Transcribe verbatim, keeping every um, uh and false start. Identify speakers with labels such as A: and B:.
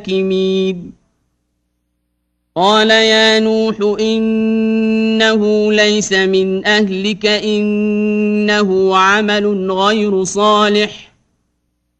A: حاكمين. قال يا نوح إنه ليس من أهلك إنه عمل غير صالح